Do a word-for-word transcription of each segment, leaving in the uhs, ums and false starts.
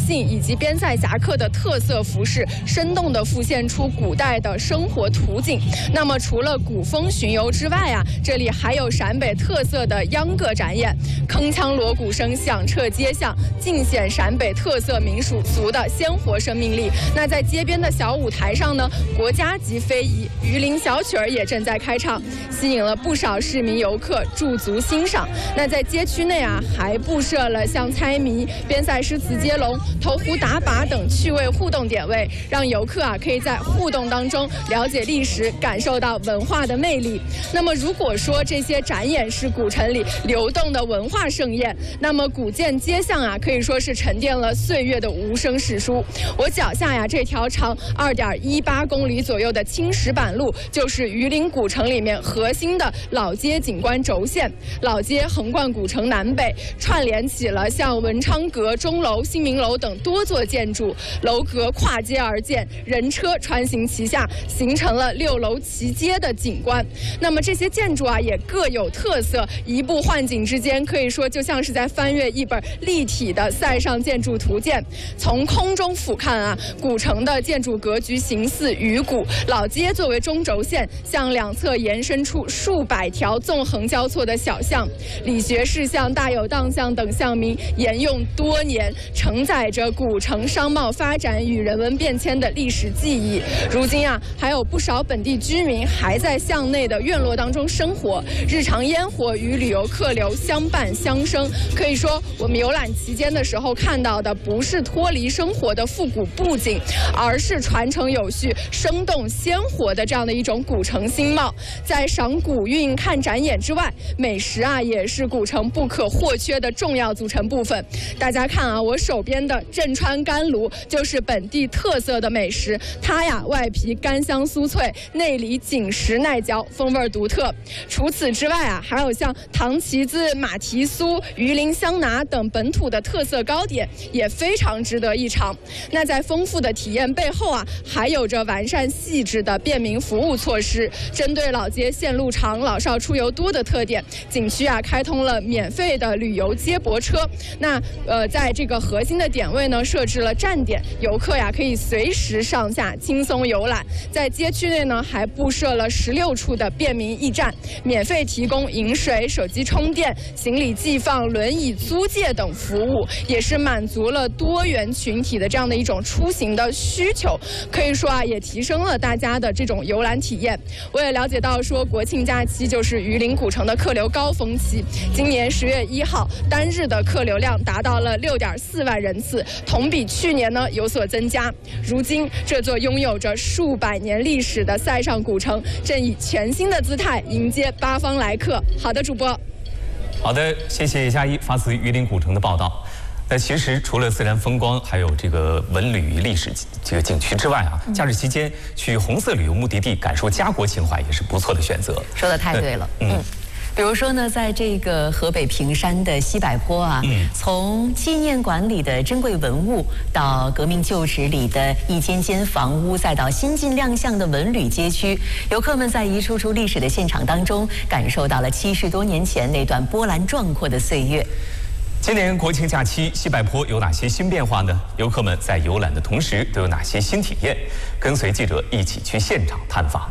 性以及边塞侠客的特色服饰，生动地复现出古代的生活图景。那么除了古风巡游之外啊，这里还有陕北特色的秧歌展演，铿锵锣鼓声响彻街巷，尽显陕北特色民俗俗的鲜活生命力。那在街边的小舞台上呢，国家级非遗榆林小曲儿也正在开唱，吸引了不少市民游客驻足欣赏。那在街区内啊，还布设了像猜谜、边塞诗词接龙、投壶打靶等趣味互动点位，让游客啊可以在互动当中了解历史，感受到文化的魅力。那么如果说这些展演是古城里流动的文化盛宴，那么古建街巷啊可以说是沉淀了岁月的无声史书。我脚下呀这条长二点一八公里左右的青石板路，就是榆林古城里面核心的老街景观轴线。老街横贯古城南北，串联起了像文昌阁、钟楼、新民楼等多座建筑，楼阁跨街而建，人车穿行其下，形成了六楼齐街的景观。那么这些建筑啊也各有特色，移步换景之间，可以说就像是在翻阅一本立体的塞上建筑图鉴。从空中俯瞰啊，古城的建筑格局形似鱼骨，老街作为中轴线，向两侧延伸出数百条纵横交错的小巷，理学士巷、大有当巷等巷名沿用多年，承载着古城商贸发展与人文变迁的历史记忆。如今啊，还有不少本地居民还在巷内的院落当中生活，日常烟火与旅游客流相伴相生。可以说，我们游览期间的时候看到的不是脱离生活的复古布景，而是传承有序、生动鲜活的这样的一种古城新貌。在赏古韵、看展演之外，美食啊也是古城不可或缺的重要组成部分。大家看啊，我手边的镇川干炉就是本地特色的美食，它呀外皮干香酥脆，内里紧实耐嚼，风味独特。除此之外啊，还有像糖旗子、马蹄酥、榆林香拿等本土的特色糕点，也非常值得一尝。那在丰富的体验背后啊，还有着完善细致的便民服务措施。针对老街线路长、老少出游多的特点，景区啊开通了免费的旅游接驳车。那呃，在这个核心的点位呢，设置了站点，游客呀可以随时上下轻松游览。在街区内呢，还布设了十六处的便民驿站，免费提供饮水、手机充电、行李寄放、轮椅租借等服务，也是满足了多元群体的这样的一种出行的需求。可以说啊，也提升了大家的这种游览体验。我也了解到说，国庆假期就是榆林古城的客流高峰期，今年十月一号单日的客流量达到了六点四万人次，同比去年呢有所增加。如今，这座拥有着数百年历史的塞上古城，正以全新的姿态迎接八方来客。好的，主播。 好的，谢谢佳一发自榆林古城的报道。那其实除了自然风光，还有这个文旅历史这个景区之外啊，假日期间去红色旅游目的地感受家国情怀也是不错的选择。 说得太对了，嗯。嗯比如说呢，在这个河北平山的西柏坡啊，嗯、从纪念馆里的珍贵文物，到革命旧址里的一间间房屋，再到新近亮相的文旅街区，游客们在一处处历史的现场当中，感受到了七十多年前那段波澜壮阔的岁月。 今年国庆假期，西柏坡有哪些新变化呢？游客们在游览的同时都有哪些新体验？跟随记者一起去现场探访。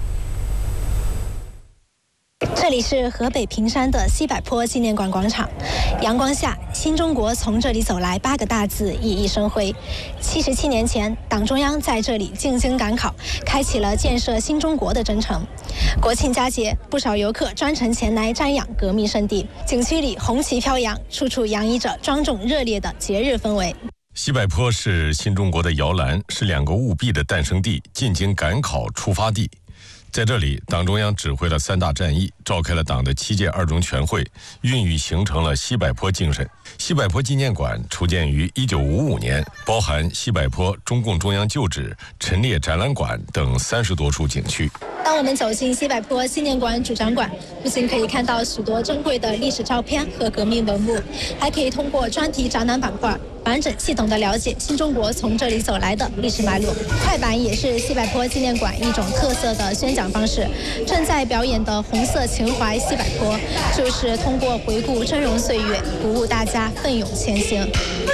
这里是河北平山的西柏坡纪念馆广场，阳光下，新中国从这里走来八个大字熠熠生辉。七十七年前，党中央在这里进京赶考，开启了建设新中国的征程。国庆佳节，不少游客专程前来瞻仰革命圣地，景区里红旗飘扬，处处洋溢着庄重热烈的节日氛围。 西柏坡是新中国的摇篮，是两个务必的诞生地，进京赶考出发地。在这里，党中央指挥了三大战役，召开了党的七届二中全会，孕育形成了西柏坡精神。西柏坡纪念馆初建于一九五五年，包含西柏坡中共中央旧址、陈列展览馆等三十多处景区。 当我们走进西柏坡纪念馆主展馆，不仅可以看到许多珍贵的历史照片和革命文物，还可以通过专题展览板块完整系统地了解新中国从这里走来的历史脉络。快板也是西柏坡纪念馆一种特色的宣讲方式。正在表演的红色情怀西柏坡，就是通过回顾峥嵘岁月，鼓舞大家奋勇前行。